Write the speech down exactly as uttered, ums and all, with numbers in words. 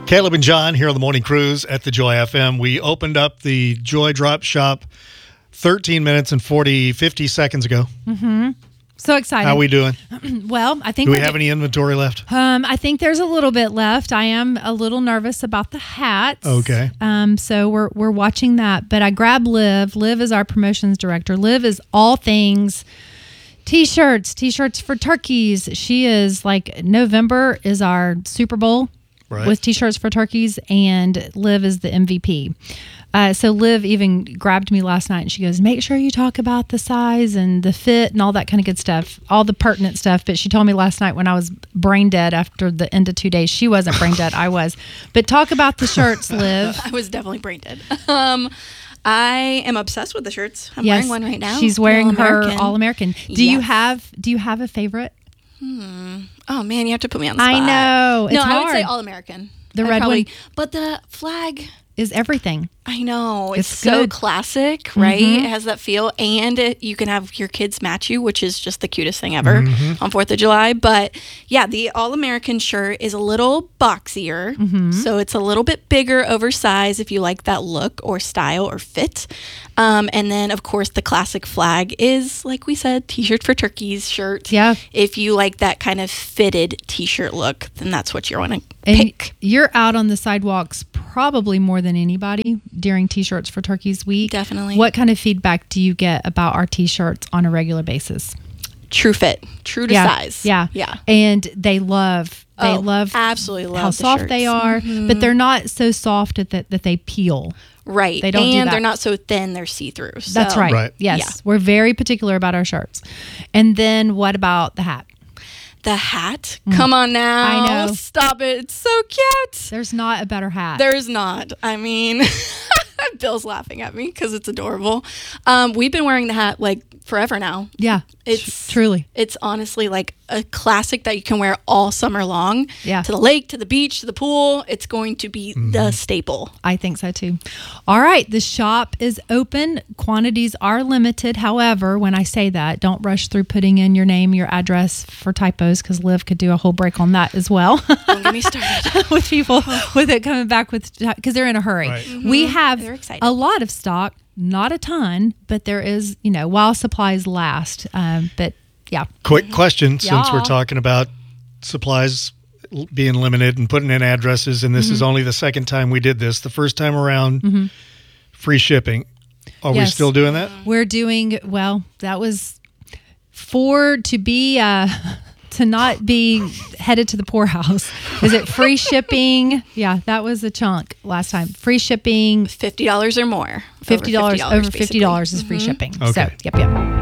Caleb and John here on the Morning Cruise at the Joy F M. We opened up the Joy Drop Shop thirteen minutes and forty, fifty seconds ago. Mm-hmm. So excited. How are we doing? Well, I think Do we have any inventory left? Um, I think there's a little bit left. I am a little nervous about the hats. Okay. Um, so we're we're watching that. But I grabbed Liv. Liv is our promotions director. Liv is all things T-shirts, T-shirts for turkeys. She is like, November is our Super Bowl right. with T-shirts for turkeys, and Liv is the M V P. Uh, so Liv even grabbed me last night and she goes, make sure you talk about the size and the fit and all that kind of good stuff, all the pertinent stuff. But she told me last night when I was brain dead after the end of two days, she wasn't brain dead, I was. But talk about the shirts, Liv. I was definitely brain dead. Um, I am obsessed with the shirts. I'm yes, wearing one right now. She's wearing All-American. her All-American. Do yes. you have Do you have a favorite? Hmm. Oh man, you have to put me on the spot. I know. It's no, hard. I would say All-American. The I'd red probably, one but the flag is everything. I know. It's, It's so good. classic, right? Mm-hmm. It has that feel. And it, you can have your kids match you, which is just the cutest thing ever Mm-hmm. on fourth of July. But yeah, the All-American shirt is a little boxier. Mm-hmm. So it's a little bit bigger, oversized if you like that look or style or fit. Um, and then, of course, the classic flag is, like we said, T-shirt for turkeys shirt. Yeah. If you like that kind of fitted T-shirt look, then that's what you want to And pick. you're out on the sidewalks probably more than anybody during T-shirts for Turkeys Week. Definitely. What kind of feedback do you get about our T-shirts on a regular basis? True fit, true to yeah, size. Yeah, Yeah. And they love, they Oh, love absolutely love how the soft shirts. they are, Mhm. but they're not so soft that that they peel. Right. They don't do and that. they're not so thin, they're see-through. So. That's right. Right. Yes, Yeah. we're very particular about our shirts. And then what about the hat? The hat? Come on now. I know. Stop it. It's so cute. There's not a better hat. There's not. I mean, Bill's laughing at me because it's adorable. Um, we've been wearing the hat like forever now. yeah, It's tr- truly. It's honestly like a classic that you can wear all summer long. Yeah. To the lake, to the beach, to the pool. It's going to be the staple. I think so too. All right, the shop is open. Quantities are limited. However, when I say that, don't rush through putting in your name, your address for typos, because Liv could do a whole break on that as well. Don't get me started. with people with it coming back with because they're in a hurry. Right. We have They're excited. a lot of stock, not a ton, but there is, you know, while supplies last. Um, but yeah, Quick question, since we're Yeah. talking about supplies l- being limited and putting in addresses, and this Mm-hmm. is only the second time we did this. The first time around, free shipping. Are we Yes. still doing that? we're doing well. That was for to be uh, to not be headed to the poorhouse. Is it free shipping? Yeah, that was a chunk last time. Free shipping, fifty dollars or more. fifty dollars over fifty basically. dollars is free shipping. So Okay. yep, yep.